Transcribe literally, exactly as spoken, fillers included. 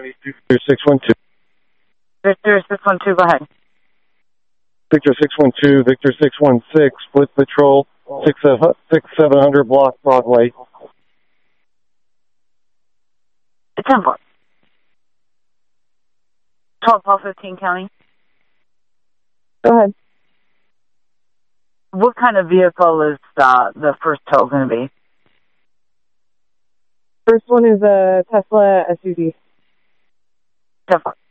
Victor six one two. Victor six one two, go ahead. Victor six one two, Victor six one six, split patrol, six seven hundred block Broadway. ten four. twelve twelve fifteen County. Go ahead. What kind of vehicle is uh, the first tow going to be? First one is a Tesla S U V. ten four.